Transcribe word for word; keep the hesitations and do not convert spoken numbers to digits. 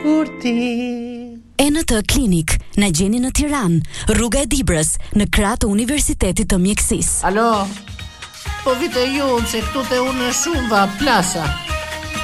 Kurti. E në të klinik, na gjeni në Tiranë, rruga e Dibrës, në krah të Universitetit të Mjekësisë. Alo, po vite ju, se këtu te unë shumë va plasa.